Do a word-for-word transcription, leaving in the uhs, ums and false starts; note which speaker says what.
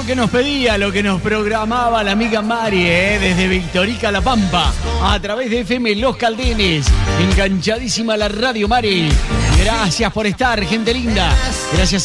Speaker 1: que nos pedía, lo que nos programaba la amiga Mari, ¿eh? Desde Victorica, La Pampa, a través de F M Los Caldenes. Enganchadísima la radio, Mari. Gracias por estar, gente linda. Gracias.